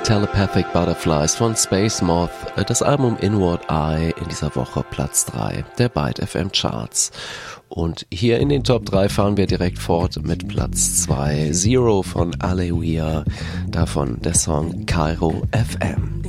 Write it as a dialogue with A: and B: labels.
A: Telepathic Butterflies von Space Moth, das Album Inward Eye, in dieser Woche Platz 3 der Byte FM Charts. Und hier in den Top 3 fahren wir direkt fort mit Platz 2, Zero von Aleluia, davon der Song Cairo FM.